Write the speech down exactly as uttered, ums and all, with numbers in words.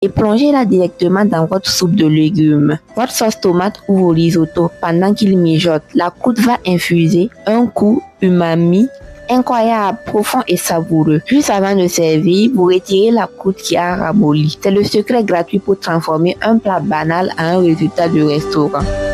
et plongez-la directement dans votre soupe de légumes, votre sauce tomate ou vos risottos. Pendant qu'il mijote, la croûte va infuser un goût umami incroyable, profond et savoureux. Juste avant de servir, vous retirez la croûte qui a ramolli. C'est le secret gratuit pour transformer un plat banal en un résultat de restaurant.